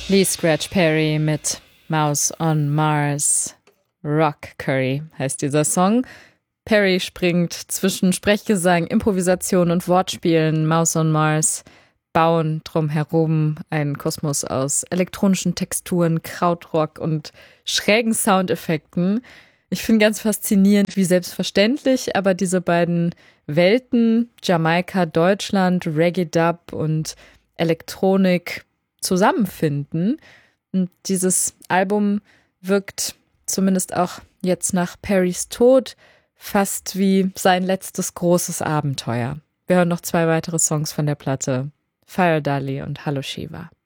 Lee Scratch Perry mit Mouse on Mars. Rock Curry heißt dieser Song. Perry springt zwischen Sprechgesang, Improvisation und Wortspielen. Mouse on Mars bauen drumherum einen Kosmos aus elektronischen Texturen, Krautrock und schrägen Soundeffekten. Ich finde ganz faszinierend, wie selbstverständlich aber diese beiden Welten, Jamaika, Deutschland, Reggae-Dub und Elektronik, zusammenfinden. Und dieses Album wirkt zumindest auch jetzt nach Perrys Tod fast wie sein letztes großes Abenteuer. Wir hören noch 2 weitere Songs von der Platte. Fire Dali und Hallo Shiva.